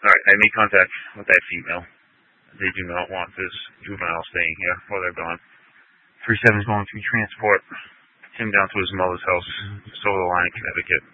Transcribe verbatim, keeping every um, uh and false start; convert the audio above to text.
Alright, I made contact with that female. They do not want this juvenile staying here while they're gone. three seven is going to transport him down to his mother's house, Solar Line, Connecticut.